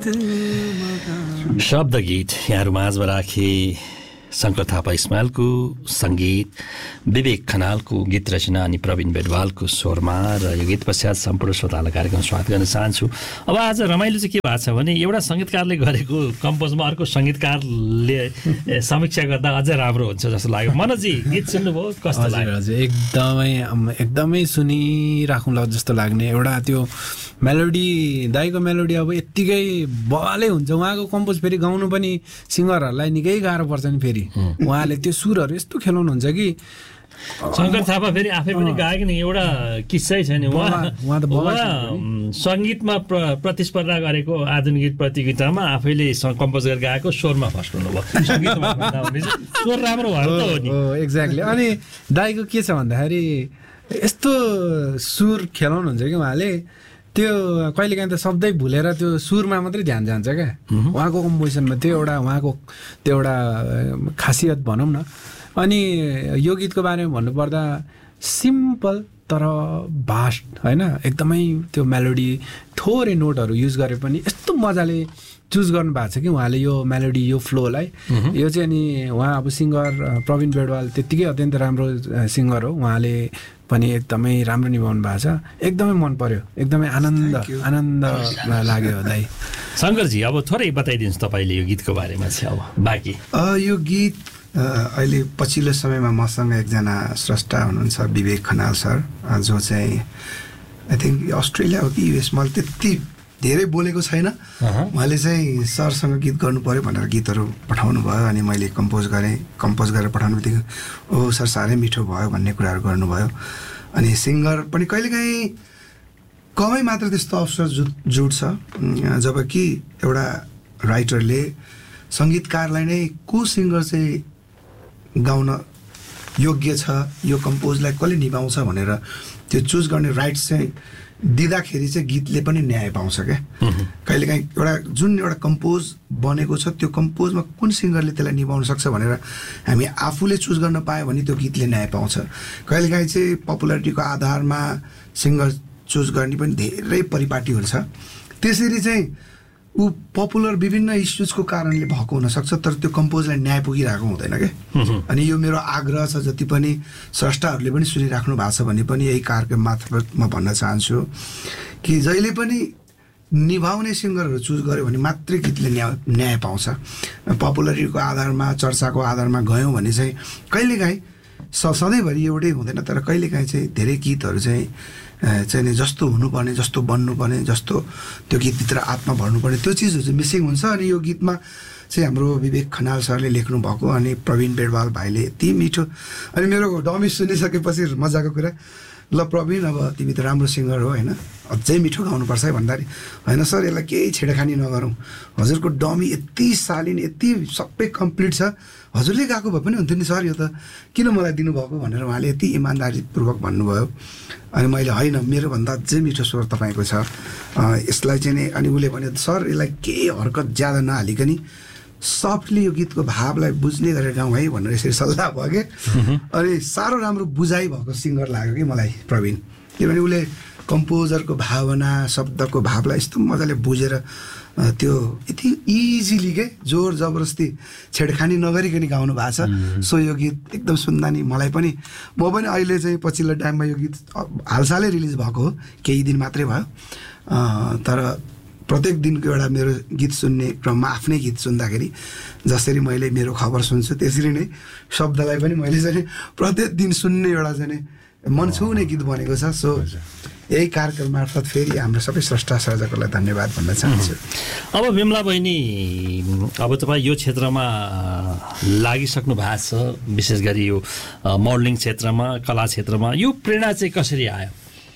शब्द गीत यहाँहरू माझमा राखे शङ्कर थापा इस्माइलको सङ्गीत, विवेक खनालको गीत रचना अनि प्रवीण बेडवालको स्वरमा। र यो गीत पश्चात सम्पूर्ण श्रोतालाई कार्यक्रम स्वागत गर्न चाहन्छु। अब आज रमाइलो चाहिँ के भएको छ भने एउटा सङ्गीतकारले गरेको कम्पोजमा अर्को सङ्गीतकारले समीक्षा गर्दा अझै राम्रो हुन्छ जस्तो लाग्यो। मनोजी गीत सुन्नुभयो, कस्तो लाग्यो? एकदमै सुनिराखौँला जस्तो लाग्ने एउटा त्यो मेलोडी, दाइको मेलोडी अब यत्तिकै बवालै हुन्छ। उहाँको कम्पोज फेरि गाउनु पनि सिङ्गरहरूलाई निकै गाह्रो पर्छ नि। फेरि उहाँले त्यो सुरहरू यस्तो खेलाउनुहुन्छ कि शङ्कर थापा फेरि आफै पनि गायक नि, एउटा किस्सै छ नि। उहाँ सङ्गीतमा प्रतिस्पर्धा गरेको आधुनिक गीत प्रतियोगितामा आफैले कम्पोज गरेर गाएको स्वरमा फर्स्ट हुनुभयो। स्वर राम्रो भयो त हो नि। एक्ज्याक्टली। अनि दाइको के छ भन्दाखेरि यस्तो सुर खेलाउनुहुन्छ कि उहाँले त्यो कहिलेकाहीँ त शब्दै भुलेर त्यो सुरमा मात्रै ध्यान जान्छ क्या उहाँको कम्पोजिसनमा। त्यो एउटा खासियत भनौँ न। अनि यो गीतको बारेमा भन्नुपर्दा सिम्पल तर भास्ट होइन, एकदमै त्यो मेलोडी थोरै नोटहरू युज गरे पनि यस्तो मजाले चुज गर्नु भएको छ कि उहाँले यो मेलोडी, यो फ्लोलाई। यो चाहिँ अनि उहाँ अब सिङ्गर प्रवीण बेडवाल त्यत्तिकै अत्यन्त राम्रो सिङ्गर हो। उहाँले पनि एकदमै राम्रो निभाउनु भएको छ। एकदमै मन पर्यो, एकदमै आनन्द लाग्यो दाइ। शङ्करजी अब थोरै बताइदिनुहोस् तपाईँले यो गीतको बारेमा चाहिँ। अब बाँकी यो गीत अहिले पछिल्लो समयमा मसँग एकजना स्रष्टा हुनुहुन्छ विवेक खनाल सर, जो चाहिँ आई थिङ्क अस्ट्रेलिया हो कि युएस, मैले त्यति धेरै बोलेको छैन। उहाँले चाहिँ सरसँग गीत गर्नु पऱ्यो भनेर गीतहरू पठाउनु भयो। अनि मैले कम्पोज गरेर पठाउनु बित्तिकै ओ सर साह्रै मिठो भयो भन्ने कुराहरू गर्नुभयो। अनि सिङ्गर पनि कहिलेकाहीँ कमै मात्र त्यस्तो अवसर जुट्छ जबकि एउटा राइटरले सङ्गीतकारलाई नै को सिङ्गर चाहिँ गाउन योग्य छ, यो कम्पोजलाई कसले निभाउँछ भनेर त्यो चुज गर्ने राइट्स चाहिँ दिँदाखेरि चाहिँ गीतले पनि न्याय पाउँछ क्या। कहिलेकाहीँ जुन एउटा कम्पोज बनेको छ त्यो कम्पोजमा कुन सिङ्गरले त्यसलाई निभाउन सक्छ भनेर हामी आफूले चुज गर्न पायो भने त्यो गीतले न्याय पाउँछ। कहिलेकाहीँ चाहिँ पपुलारिटीको आधारमा सिङ्गर चुज गर्ने पनि धेरै परिपाटी हुन्छ। त्यसरी चाहिँ ऊ पपुलर विभिन्न इस्युजको कारणले भएको हुनसक्छ, तर त्यो कम्पोजलाई न्याय पुगिरहेको हुँदैन क्या। अनि यो मेरो आग्रह छ, जति पनि स्रष्टाहरूले पनि सुनिराख्नु भएको छ भने पनि यही कार्यक्रम मार्फत म भन्न चाहन्छु कि जहिले पनि निभाउने सिङ्गरहरू चुज गर्यो भने मात्रै गीतले न्याय पाउँछ। पपुलारिटीको आधारमा, चर्चाको आधारमा गयौँ भने चाहिँ कहिलेकाहीँ सधैँभरि एउटै हुँदैन, तर कहिलेकाहीँ चाहिँ धेरै गीतहरू चाहिँ जस्तो हुनुपर्ने, जस्तो बन्नुपर्ने, जस्तो त्यो गीतभित्र आत्मा भर्नुपर्ने त्यो चिजहरू चाहिँ मिसिङ हुन्छ। अनि यो गीतमा चाहिँ हाम्रो विवेक खनाल सरले लेख्नु भएको अनि प्रवीण बेडवाल भाइले यति मिठो। अनि मेरो डमी सुनिसकेपछि मजाको कुरा, ल प्रवीण अब तिमी त राम्रो सिङ्गर हो होइन, अझै मिठो गाउनुपर्छ है भन्दाखेरि होइन सर यसलाई केही छेडखानी नगरौँ, हजुरको डमी यति शालीन यति सबै कम्प्लिट छ, हजुरले गाएको भए पनि हुन्थ्यो नि सर, यो त किन मलाई दिनुभएको भनेर उहाँले यति इमान्दारीपूर्वक भन्नुभयो। अनि मैले होइन मेरोभन्दा अझै मिठो स्वर तपाईँको छ यसलाई चाहिँ नि। अनि उसले भन्यो सर यसलाई केही हरकत ज्यादा नहालिकन सफ्टली यो गीतको भावलाई बुझ्ने गरेर गाउँ है भनेर यसरी सल्लाह भयो कि। अनि साह्रो राम्रो बुझाइ भएको सिङ्गर लाग्यो कि मलाई प्रवीण, किनभने उसले कम्पोजरको भावना, शब्दको भावलाई यस्तो मजाले बुझेर त्यो यति इजिली के जोर जबरजस्ती छेडखानी नगरिकन गाउनु भएको छ। सो यो गीत एकदम सुन्दा नि मलाई पनि, म पनि अहिले चाहिँ पछिल्लो टाइममा यो गीत हालसालै रिलिज भएको हो, केही दिन मात्रै भयो, तर प्रत्येक दिनको एउटा मेरो गीत सुन्ने क्रममा आफ्नै गीत सुन्दाखेरि जसरी मैले मेरो खबर सुन्छु त्यसरी नै शब्दलाई पनि मैले चाहिँ प्रत्येक दिन सुन्ने एउटा चाहिँ मन छुने गीत बनेको छ। सो यही कार्यक्रम मार्फत फेरि हाम्रो सबै स्रष्टा सर्जकहरूलाई धन्यवाद भन्न चाहन्छु। अब बिमला बहिनी, अब तपाईँ यो क्षेत्रमा लागिसक्नु भएको छ, विशेष गरी यो मोडलिङ क्षेत्रमा, कला क्षेत्रमा, यो प्रेरणा चाहिँ कसरी आयो?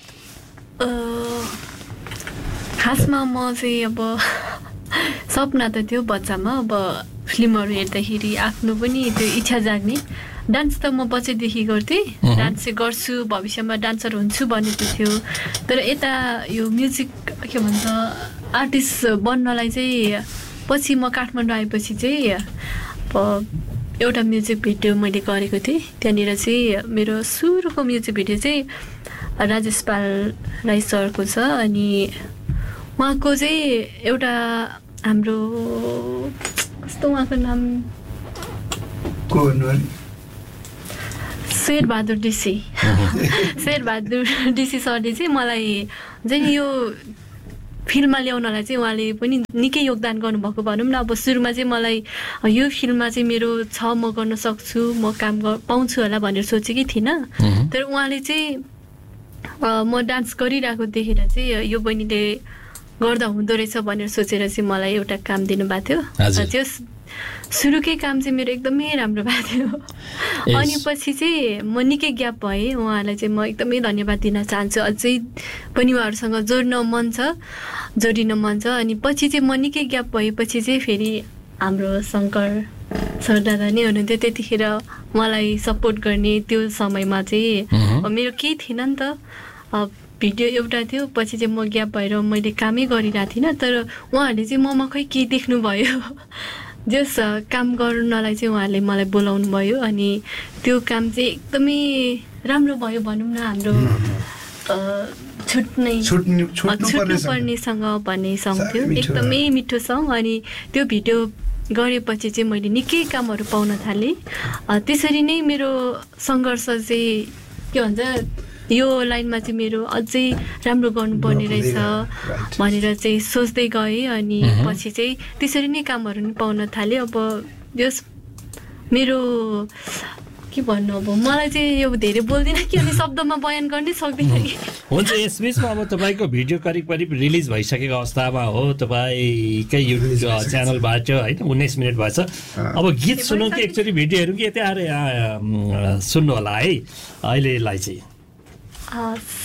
खासमा म चाहिँ अब सपना त थियो बच्चामा, अब फिल्महरू हेर्दाखेरि आफ्नो पनि त्यो इच्छा जाग्ने। डान्स त म बच्चैदेखि गर्थेँ, डान्स चाहिँ गर्छु, भविष्यमा डान्सर हुन्छु भन्ने थियो। तर यता यो म्युजिक के भन्छ आर्टिस्ट बन्नलाई चाहिँ पछि म काठमाडौँ आएपछि चाहिँ एउटा म्युजिक भिडियो मैले गरेको थिएँ। त्यहाँनिर चाहिँ मेरो सुरुको म्युजिक भिडियो चाहिँ राजेश पाल राई सरको छ। अनि उहाँको चाहिँ एउटा हाम्रो कस्तो उहाँको नाम को भन्नु अरे शेरबहादुर डीसी शेरबहादुर डीसी सरले चाहिँ मलाई चाहिँ यो फिल्ममा ल्याउनलाई चाहिँ उहाँले पनि निकै योगदान गर्नुभएको भनौँ न। अब सुरुमा चाहिँ मलाई यो फिल्ममा चाहिँ मेरो म गर्न सक्छु, म काम पाउँछु होला भनेर सोचेकै थिइनँ। तर उहाँले चाहिँ म डान्स गरिरहेको देखेर चाहिँ यो बहिनीले गर्दा हुँदो रहेछ भनेर सोचेर चाहिँ मलाई एउटा काम दिनुभएको थियो। त्यो सुरुकै काम चाहिँ मेरो एकदमै राम्रो भएको थियो। अनि पछि चाहिँ म निकै ग्याप भएँ। उहाँलाई चाहिँ म एकदमै धन्यवाद दिन चाहन्छु। अझै पनि उहाँहरूसँग जोडिन मन छ। अनि पछि चाहिँ म निकै ग्याप भएपछि चाहिँ फेरि हाम्रो शङ्कर सर दादा नै हुनुहुन्थ्यो। त्यतिखेर मलाई सपोर्ट गर्ने त्यो समयमा चाहिँ मेरो केही थिएन नि त, भिडियो एउटा थियो। पछि चाहिँ म ग्याप भएर मैले कामै गरिरहेको थिइनँ। तर उहाँहरूले चाहिँ ममा खै के देख्नुभयो, जस काम गर्नलाई चाहिँ उहाँहरूले मलाई बोलाउनु भयो। अनि त्यो काम चाहिँ एकदमै राम्रो भयो भनौँ न। हाम्रो छुट्नुपर्नेसँग भन्ने सङ्ग थियो, एकदमै मिठो सङ्ग। अनि त्यो भिडियो गरेपछि चाहिँ मैले निकै कामहरू पाउन थालेँ। त्यसरी नै मेरो सङ्घर्ष चाहिँ के भन्छ यो लाइनमा चाहिँ मेरो अझै राम्रो गर्नुपर्ने रहेछ भनेर चाहिँ सोच्दै गएँ। अनि पछि चाहिँ त्यसरी नै कामहरू पनि पाउन थालेँ। अब यस मेरो के भन्नु, अब मलाई चाहिँ यो धेरै बोल्दिनँ कि अनि शब्दमा बयान गर्नै सक्दिनँ कि। हुन्छ, यसबिचमा अब तपाईँको भिडियो करिब रिलिज भइसकेको अवस्थामा हो, तपाईँकै युट्युब च्यानलबाट होइन 19 मिनट भएछ। अब गीत सुनौँ कि एकचोटि भिडियोहरू कि यतै आएर सुन्नु होला है अहिलेलाई चाहिँ।